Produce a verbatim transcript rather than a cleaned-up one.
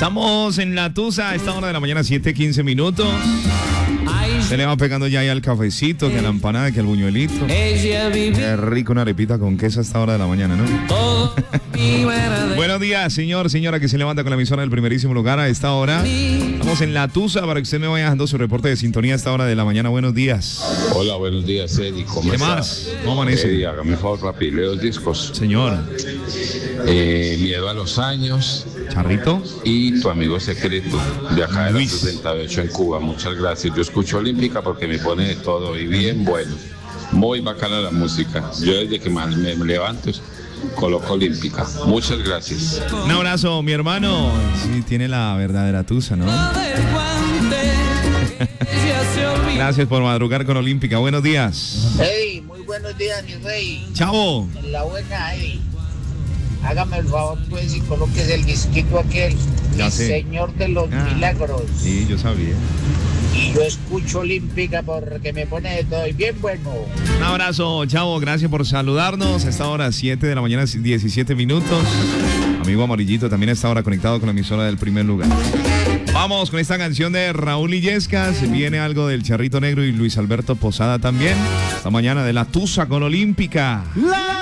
Estamos en La Tusa a esta hora de la mañana, siete quince minutos. Se le va pegando ya ahí al cafecito, que a la empanada, que al buñuelito. Qué rico una arepita con queso a esta hora de la mañana, ¿no? Buenos días, señor, señora que se levanta con la emisora del primerísimo lugar a esta hora. Estamos en La Tusa para que usted me vaya dando su reporte de sintonía a esta hora de la mañana. Buenos días. Hola, buenos días, Eddie. ¿Cómo ¿Qué estás? más? ¿Cómo amanece? Eddie, hágame favor, rápido, leo los discos. Señor. Eh, Miedo a los años. Charrito. Y Tu amigo secreto, de acá de la Luis. sesenta y ocho en Cuba. Muchas gracias. Yo escucho Olímpica porque me pone de todo y bien bueno. Muy bacana la música. Yo desde que me, me levanto coloco Olímpica. Muchas gracias. Un abrazo, mi hermano. Sí, tiene la verdadera tusa, ¿no? Gracias por madrugar con Olímpica. Buenos días. Hey, muy buenos días, mi rey. Chavo. En la buena, hey. Hágame el favor, pues, y coloques el disquito aquel. Ya El sé. Señor de los Ah, Milagros. Sí, yo sabía. Y yo escucho Olímpica porque me pone de todo y bien bueno. Un abrazo, Chavo. Gracias por saludarnos. A esta hora, siete de la mañana, diecisiete minutos. Amigo Amarillito también a esta hora conectado con la emisora del primer lugar. Vamos con esta canción de Raúl Illescas. Viene algo del Charrito Negro y Luis Alberto Posada también. Esta mañana de La Tusa con Olímpica. La